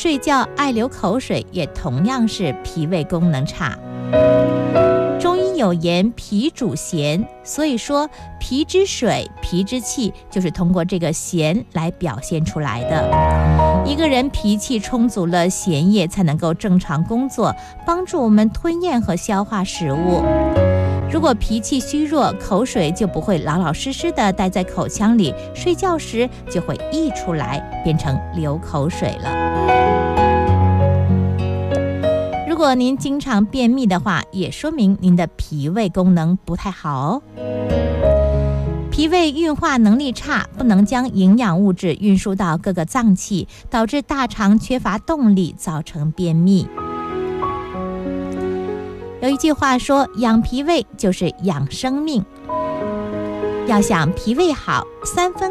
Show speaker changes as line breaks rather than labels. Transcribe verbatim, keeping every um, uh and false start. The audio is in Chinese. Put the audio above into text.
睡觉爱流口水也同样是脾胃功能差。中医有言脾主涎，所以说脾之水、脾之气就是通过这个涎来表现出来的。一个人脾气充足了，涎液才能够正常工作，帮助我们吞咽和消化食物。如果脾气虚弱，口水就不会老老实实的待在口腔里，睡觉时就会溢出来，变成流口水了。如果您经常便秘的话，也说明您的脾胃功能不太好哦。脾胃运化能力差，不能将营养物质运输到各个脏器，导致大肠缺乏动力，造成便秘。有一句话说，养脾胃就是养生命。要想脾胃好，三分